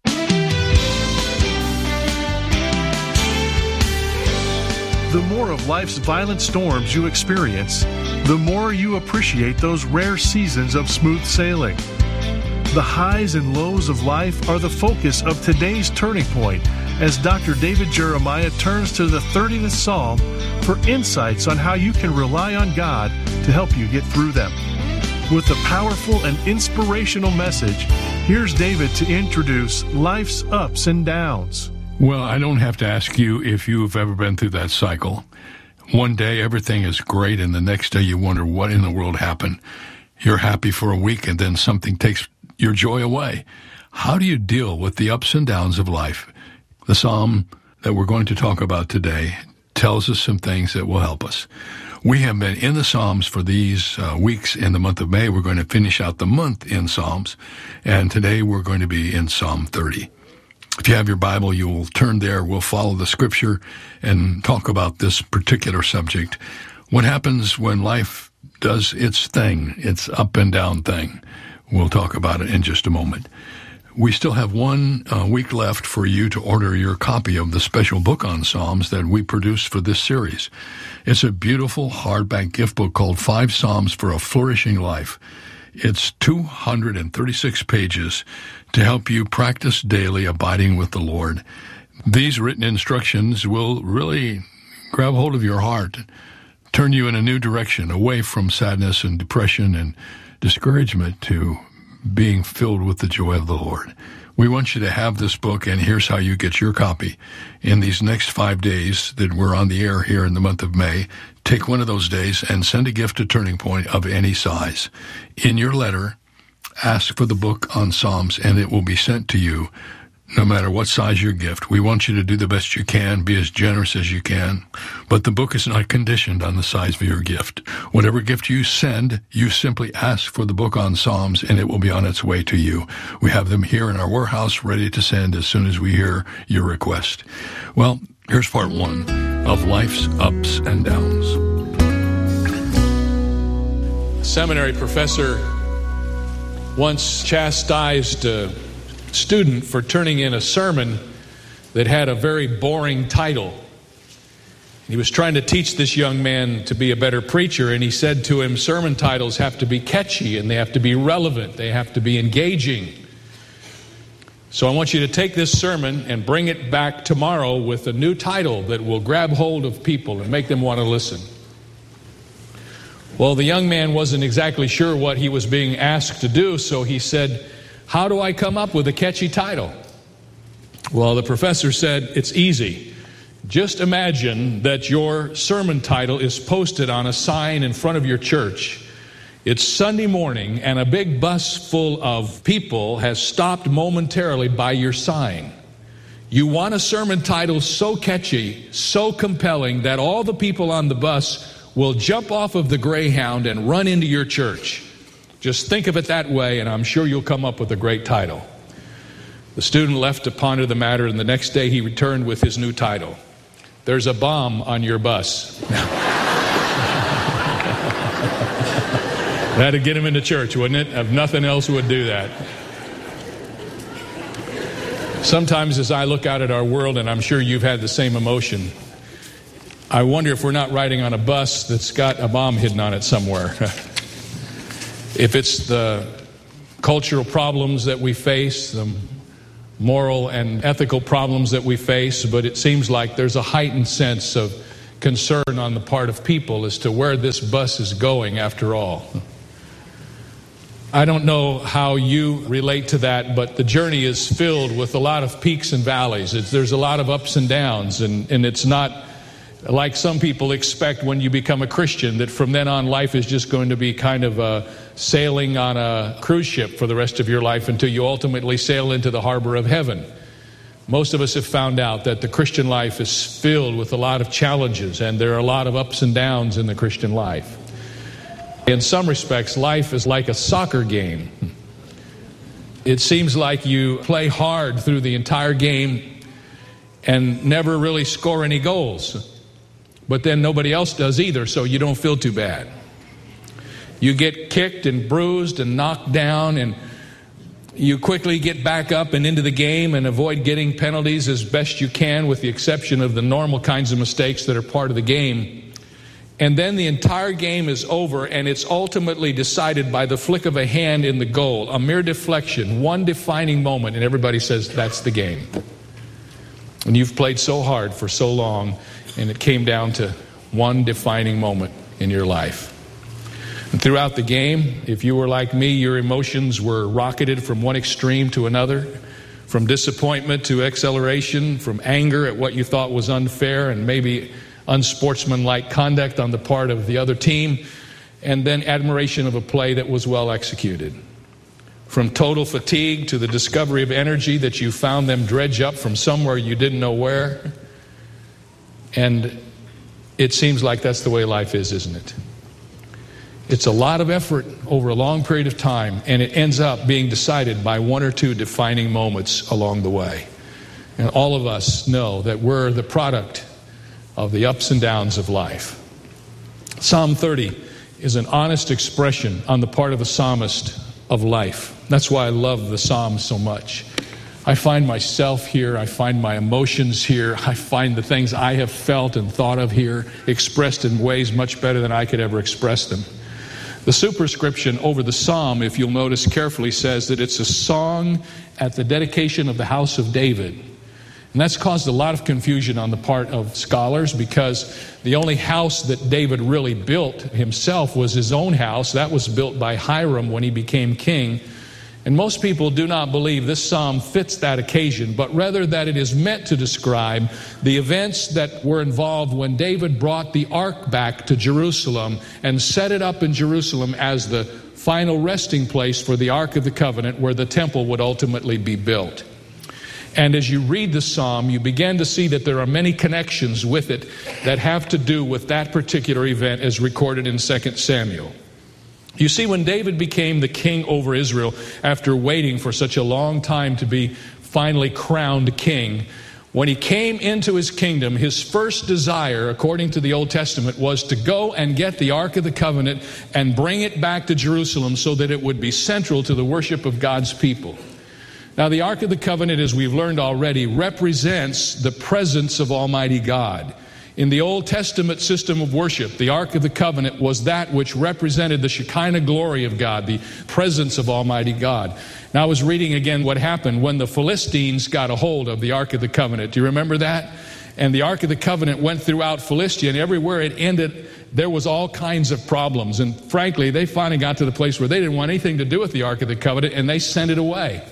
The more of life's violent storms you experience, the more you appreciate those rare seasons of smooth sailing. The highs and lows of life are the focus of today's Turning Point as Dr. David Jeremiah turns to the 30th Psalm for insights on how you can rely on God to help you get through them. With a powerful and inspirational message, here's David to introduce life's ups and downs. Well, I don't have to ask you if you've ever been through that cycle. One day everything is great, and the next day you wonder what in the world happened. You're happy for a week, and then something takes your joy away. How do you deal with the ups and downs of life? The psalm that we're going to talk about today tells us some things that will help us. We have been in the Psalms for these weeks in the month of May. We're going to finish out the month in Psalms, and today we're going to be in Psalm 30. If you have your Bible, you will turn there. We'll follow the Scripture and talk about this particular subject. What happens when life does its thing, its up and down thing? We'll talk about it in just a moment. We still have 1 week left for you to order your copy of the special book on Psalms that we produced for this series. It's a beautiful hardback gift book called 5 Psalms for a Flourishing Life. It's 236 pages to help you practice daily abiding with the Lord. These written instructions will really grab hold of your heart, turn you in a new direction, away from sadness and depression and discouragement to being filled with the joy of the Lord. We want you to have this book, and here's how you get your copy. In these next 5 days that we're on the air here in the month of May, take one of those days and send a gift to Turning Point of any size. In your letter, ask for the book on Psalms, and it will be sent to you no matter what size your gift. We want you to do the best you can, be as generous as you can, but the book is not conditioned on the size of your gift. Whatever gift you send, you simply ask for the book on Psalms, and it will be on its way to you. We have them here in our warehouse ready to send as soon as we hear your request. Well, here's part 1 of life's ups and downs. Seminary professor once chastised a student for turning in a sermon that had a very boring title. He was trying to teach this young man to be a better preacher, and he said to him, sermon titles have to be catchy, and they have to be relevant, they have to be engaging. So I want you to take this sermon and bring it back tomorrow with a new title that will grab hold of people and make them want to listen. Well, the young man wasn't exactly sure what he was being asked to do, so he said, how do I come up with a catchy title? Well, the professor said, it's easy. Just imagine that your sermon title is posted on a sign in front of your church. It's Sunday morning, and a big bus full of people has stopped momentarily by your sign. You want a sermon title so catchy, so compelling, that all the people on the bus will jump off of the Greyhound and run into your church. Just think of it that way, and I'm sure you'll come up with a great title. The student left to ponder the matter, and the next day he returned with his new title. There's a bomb on your bus. That'd get him into church, wouldn't it? If nothing else would do that. Sometimes as I look out at our world, and I'm sure you've had the same emotion, I wonder if we're not riding on a bus that's got a bomb hidden on it somewhere. If it's the cultural problems that we face, the moral and ethical problems that we face, but it seems like there's a heightened sense of concern on the part of people as to where this bus is going after all. I don't know how you relate to that, but the journey is filled with a lot of peaks and valleys. There's a lot of ups and downs, and it's not like some people expect when you become a Christian, that from then on life is just going to be kind of sailing on a cruise ship for the rest of your life until you ultimately sail into the harbor of heaven. Most of us have found out that the Christian life is filled with a lot of challenges, and there are a lot of ups and downs in the Christian life. In some respects, life is like a soccer game. It seems like you play hard through the entire game and never really score any goals. But then nobody else does either, so you don't feel too bad. You get kicked and bruised and knocked down, and you quickly get back up and into the game and avoid getting penalties as best you can, with the exception of the normal kinds of mistakes that are part of the game. And then the entire game is over, and it's ultimately decided by the flick of a hand in the goal, a mere deflection, one defining moment, and everybody says that's the game. And you've played so hard for so long, and it came down to one defining moment in your life. And throughout the game, if you were like me, your emotions were rocketed from one extreme to another, from disappointment to exhilaration, from anger at what you thought was unfair and maybe unsportsmanlike conduct on the part of the other team, and then admiration of a play that was well executed. From total fatigue to the discovery of energy that you found them dredge up from somewhere you didn't know where. And it seems like that's the way life is, isn't it? It's a lot of effort over a long period of time, and it ends up being decided by one or two defining moments along the way. And all of us know that we're the product of the ups and downs of life. Psalm 30 is an honest expression on the part of the psalmist of life. That's why I love the Psalms so much. I find myself here, I find my emotions here, I find the things I have felt and thought of here expressed in ways much better than I could ever express them. The superscription over the psalm, if you'll notice carefully, says that it's a song at the dedication of the house of David. And that's caused a lot of confusion on the part of scholars, because the only house that David really built himself was his own house. That was built by Hiram when he became king. And most people do not believe this psalm fits that occasion, but rather that it is meant to describe the events that were involved when David brought the ark back to Jerusalem and set it up in Jerusalem as the final resting place for the Ark of the Covenant, where the temple would ultimately be built. And as you read the psalm, you begin to see that there are many connections with it that have to do with that particular event as recorded in 2 Samuel. You see, when David became the king over Israel, after waiting for such a long time to be finally crowned king, when he came into his kingdom, his first desire, according to the Old Testament, was to go and get the Ark of the Covenant and bring it back to Jerusalem so that it would be central to the worship of God's people. Now, the Ark of the Covenant, as we've learned already, represents the presence of Almighty God. In the Old Testament system of worship, the Ark of the Covenant was that which represented the Shekinah glory of God, the presence of Almighty God. Now, I was reading again what happened when the Philistines got a hold of the Ark of the Covenant. Do you remember that? And the Ark of the Covenant went throughout Philistia, and everywhere it ended, there was all kinds of problems. And frankly, they finally got to the place where they didn't want anything to do with the Ark of the Covenant, and they sent it away.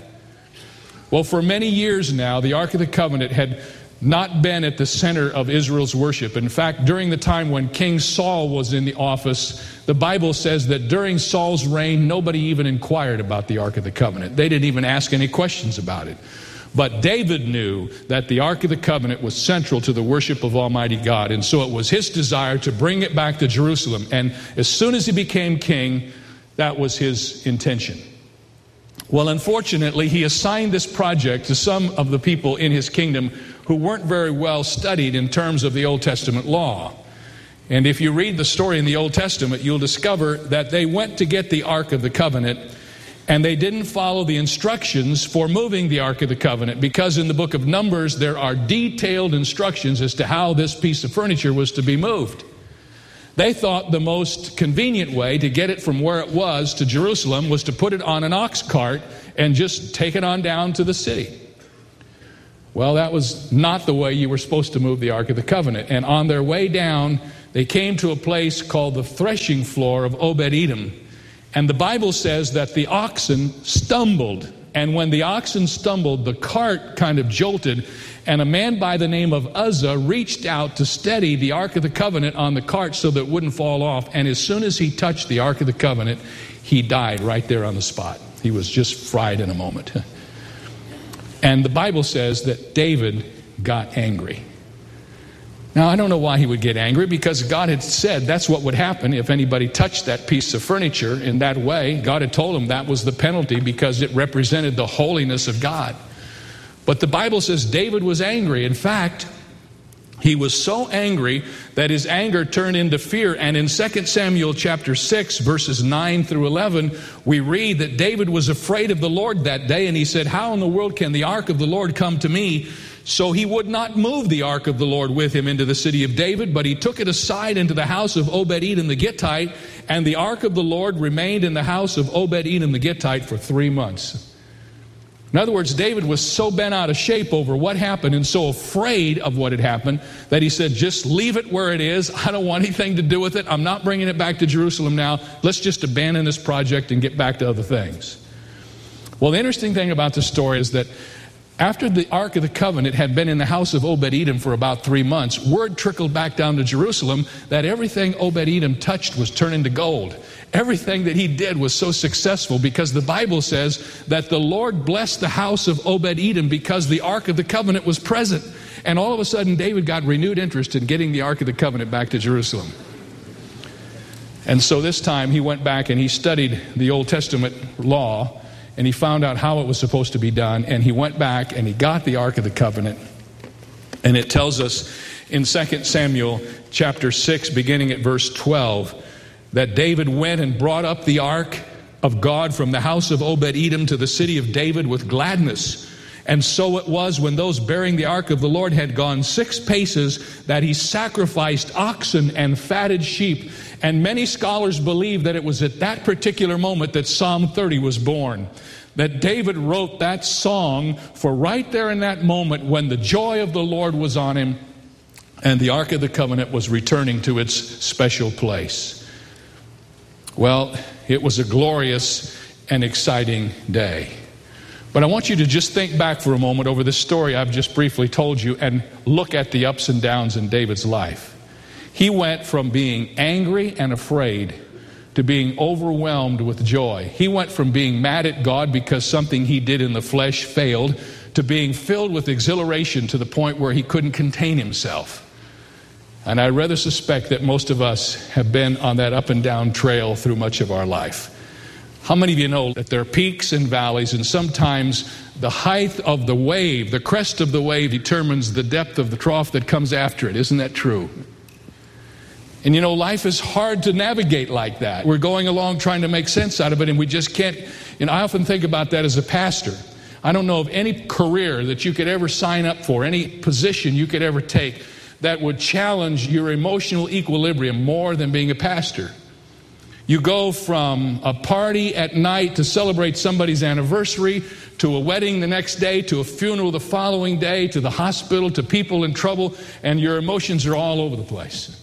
Well, for many years now, the Ark of the Covenant had not been at the center of Israel's worship. In fact, during the time when King Saul was in the office, the Bible says that during Saul's reign, nobody even inquired about the Ark of the Covenant. They didn't even ask any questions about it. But David knew that the Ark of the Covenant was central to the worship of Almighty God, and so it was his desire to bring it back to Jerusalem. And as soon as he became king, that was his intention. Well, unfortunately, he assigned this project to some of the people in his kingdom who weren't very well studied in terms of the Old Testament law. And if you read the story in the Old Testament, you'll discover that they went to get the Ark of the Covenant, and they didn't follow the instructions for moving the Ark of the Covenant, because in the book of Numbers, there are detailed instructions as to how this piece of furniture was to be moved. They thought the most convenient way to get it from where it was to Jerusalem was to put it on an ox cart and just take it on down to the city. Well, that was not the way you were supposed to move the Ark of the Covenant. And on their way down, they came to a place called the threshing floor of Obed-Edom. And the Bible says that the oxen stumbled. And when the oxen stumbled, the cart kind of jolted. And a man by the name of Uzzah reached out to steady the Ark of the Covenant on the cart so that it wouldn't fall off. And as soon as he touched the Ark of the Covenant, he died right there on the spot. He was just fried in a moment. And the Bible says that David got angry. Now, I don't know why he would get angry, because God had said that's what would happen if anybody touched that piece of furniture in that way. God had told him that was the penalty, because it represented the holiness of God. But the Bible says David was angry. In fact, he was so angry that his anger turned into fear. And in 2 Samuel chapter 6, verses 9 through 11, we read that David was afraid of the Lord that day. And he said, "How in the world can the ark of the Lord come to me?" So he would not move the ark of the Lord with him into the city of David, but he took it aside into the house of Obed-Edom the Gittite. And the ark of the Lord remained in the house of Obed-Edom the Gittite for 3 months. In other words, David was so bent out of shape over what happened and so afraid of what had happened that he said, just leave it where it is. I don't want anything to do with it. I'm not bringing it back to Jerusalem now. Let's just abandon this project and get back to other things. Well, the interesting thing about the story is that after the Ark of the Covenant had been in the house of Obed-Edom for about 3 months, word trickled back down to Jerusalem that everything Obed-Edom touched was turned into gold. Everything that he did was so successful, because the Bible says that the Lord blessed the house of Obed-Edom because the Ark of the Covenant was present. And all of a sudden, David got renewed interest in getting the Ark of the Covenant back to Jerusalem. And so this time he went back and he studied the Old Testament law, and he found out how it was supposed to be done, and he went back and he got the Ark of the Covenant. And it tells us in 2 Samuel chapter 6, beginning at verse 12, that David went and brought up the Ark of God from the house of Obed-Edom to the city of David with gladness. And so it was, when those bearing the Ark of the Lord had gone 6 paces, that he sacrificed oxen and fatted sheep. And many scholars believe that it was at that particular moment that Psalm 30 was born. That David wrote that song for right there in that moment when the joy of the Lord was on him and the Ark of the Covenant was returning to its special place. Well, it was a glorious and exciting day. But I want you to just think back for a moment over this story I've just briefly told you and look at the ups and downs in David's life. He went from being angry and afraid to being overwhelmed with joy. He went from being mad at God because something he did in the flesh failed to being filled with exhilaration to the point where he couldn't contain himself. And I rather suspect that most of us have been on that up and down trail through much of our life. How many of you know that there are peaks and valleys, and sometimes the height of the wave, the crest of the wave, determines the depth of the trough that comes after it? Isn't that true? And you know, life is hard to navigate like that. We're going along trying to make sense out of it, and we just can't. And I often think about that as a pastor. I don't know of any career that you could ever sign up for, any position you could ever take that would challenge your emotional equilibrium more than being a pastor. You go from a party at night to celebrate somebody's anniversary, to a wedding the next day, to a funeral the following day, to the hospital, to people in trouble, and your emotions are all over the place.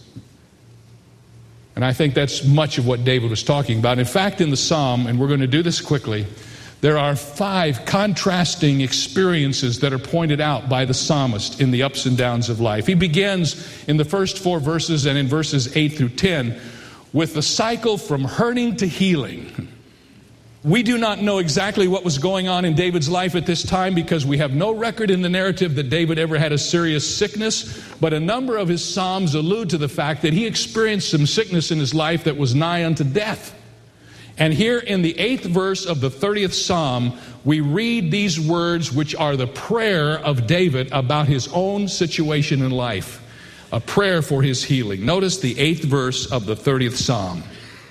And I think that's much of what David was talking about. In fact, in the Psalm, and we're going to do this quickly, there are 5 contrasting experiences that are pointed out by the psalmist in the ups and downs of life. He begins in the first 4 verses and in verses 8 through 10 with the cycle from hurting to healing. We do not know exactly what was going on in David's life at this time because we have no record in the narrative that David ever had a serious sickness, but a number of his psalms allude to the fact that he experienced some sickness in his life that was nigh unto death. And here in the 8th verse of the 30th Psalm, we read these words which are the prayer of David about his own situation in life. A prayer for his healing. Notice the 8th verse of the 30th Psalm.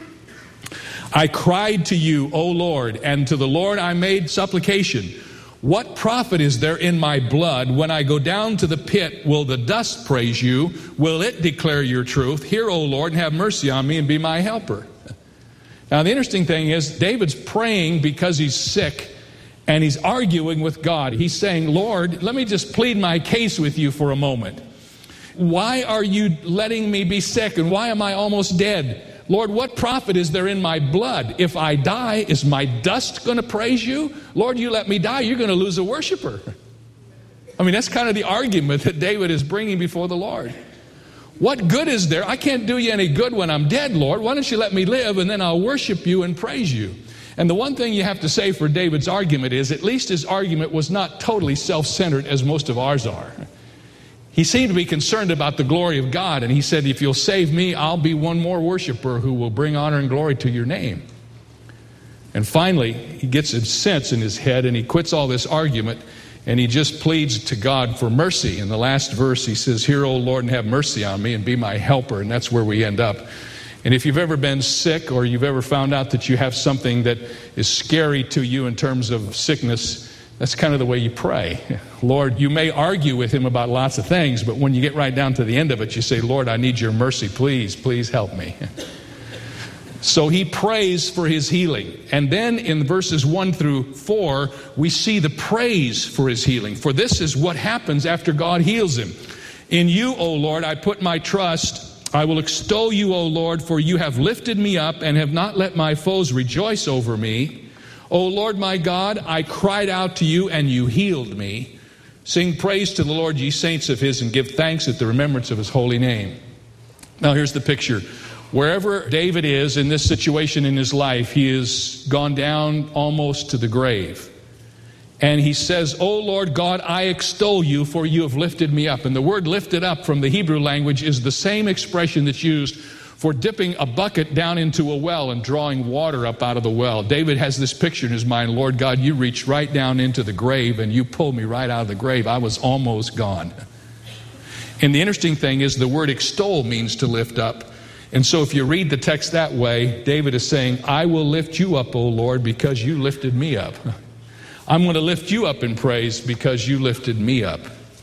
I cried to you, O Lord, and to the Lord I made supplication. What profit is there in my blood? When I go down to the pit, will the dust praise you? Will it declare your truth? Hear, O Lord, and have mercy on me and be my helper. Now, the interesting thing is David's praying because he's sick, and he's arguing with God. He's saying, Lord, let me just plead my case with you for a moment. Why are you letting me be sick, and why am I almost dead? Lord, what profit is there in my blood? If I die, is my dust going to praise you? Lord, you let me die, you're going to lose a worshiper. I mean, that's kind of the argument that David is bringing before the Lord. What good is there? I can't do you any good when I'm dead, Lord. Why don't you let me live, and then I'll worship you and praise you? And the one thing you have to say for David's argument is, at least his argument was not totally self-centered as most of ours are. He seemed to be concerned about the glory of God, and he said, if you'll save me, I'll be one more worshiper who will bring honor and glory to your name. And finally, he gets a sense in his head, and he quits all this argument, and he just pleads to God for mercy. In the last verse, he says, hear, O Lord, and have mercy on me, and be my helper. And that's where we end up. And if you've ever been sick, or you've ever found out that you have something that is scary to you in terms of sickness, that's kind of the way you pray. Lord, you may argue with him about lots of things, but when you get right down to the end of it, you say, Lord, I need your mercy. Please, please help me. So he prays for his healing. And then in verses 1 through 4, we see the praise for his healing. For this is what happens after God heals him. In you, O Lord, I put my trust. I will extol you, O Lord, for you have lifted me up and have not let my foes rejoice over me. O Lord my God, I cried out to you and you healed me. Sing praise to the Lord, ye saints of his, and give thanks at the remembrance of his holy name. Now here's the picture. Wherever David is in this situation in his life, he has gone down almost to the grave. And he says, O Lord God, I extol you, for you have lifted me up. And the word lifted up from the Hebrew language is the same expression that's used for dipping a bucket down into a well and drawing water up out of the well. David has this picture in his mind, Lord God, you reached right down into the grave and you pulled me right out of the grave. I was almost gone. And the interesting thing is the word extol means to lift up. And so if you read the text that way, David is saying, I will lift you up, O Lord, because you lifted me up. I'm going to lift you up in praise because you lifted me up.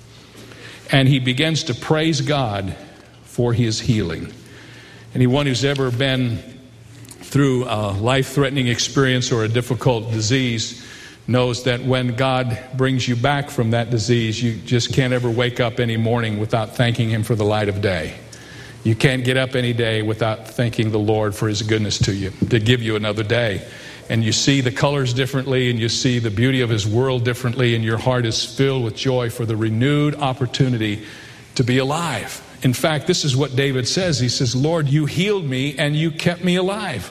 And he begins to praise God for his healing. Anyone who's ever been through a life-threatening experience or a difficult disease knows that when God brings you back from that disease, you just can't ever wake up any morning without thanking him for the light of day. You can't get up any day without thanking the Lord for his goodness to you, to give you another day. And you see the colors differently, and you see the beauty of his world differently, and your heart is filled with joy for the renewed opportunity to be alive. In fact, this is what David says. He says, Lord, you healed me and you kept me alive.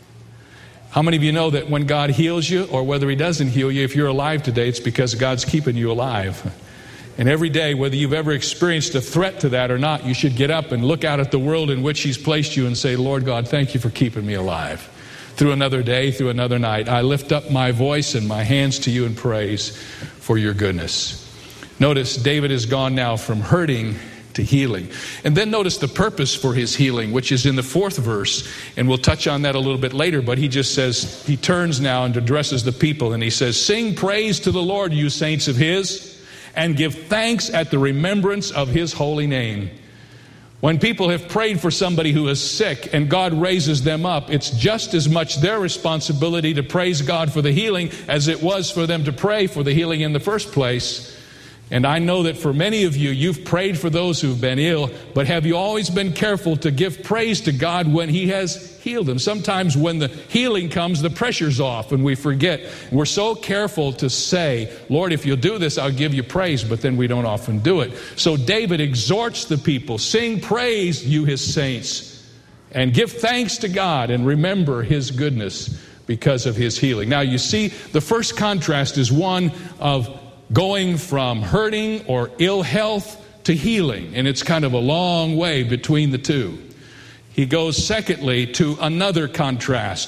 How many of you know that when God heals you, or whether he doesn't heal you, if you're alive today, it's because God's keeping you alive. And every day, whether you've ever experienced a threat to that or not, you should get up and look out at the world in which he's placed you and say, Lord God, thank you for keeping me alive. Through another day, through another night, I lift up my voice and my hands to you in praise for your goodness. Notice David has gone now from hurting to healing. And then notice the purpose for his healing, which is in the 4th verse. And we'll touch on that a little bit later. But he just says, he turns now and addresses the people. And he says, sing praise to the Lord, you saints of his, and give thanks at the remembrance of his holy name. When people have prayed for somebody who is sick and God raises them up, it's just as much their responsibility to praise God for the healing as it was for them to pray for the healing in the first place. And I know that for many of you, you've prayed for those who've been ill, but have you always been careful to give praise to God when he has healed them? Sometimes when the healing comes, the pressure's off and we forget. We're so careful to say, Lord, if you'll do this, I'll give you praise, but then we don't often do it. So David exhorts the people, sing praise, you his saints, and give thanks to God and remember his goodness because of his healing. Now you see, the first contrast is one of going from hurting or ill health to healing. And it's kind of a long way between the two. He goes, secondly, to another contrast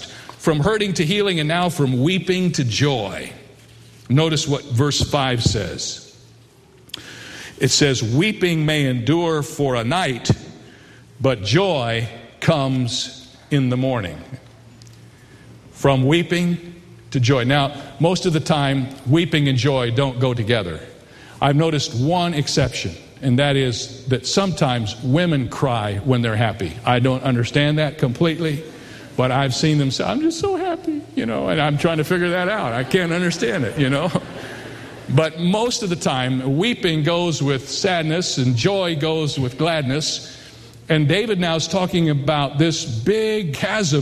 from hurting to healing, and now from weeping to joy. Notice what verse 5 says. It says, weeping may endure for a night, but joy comes in the morning. From weeping to joy. Now, most of the time, weeping and joy don't go together. I've noticed one exception, and that is that sometimes women cry when they're happy. I don't understand that completely, but I've seen them say, I'm just so happy, and I'm trying to figure that out. I can't understand it, But most of the time, weeping goes with sadness and joy goes with gladness. And David now is talking about this big chasm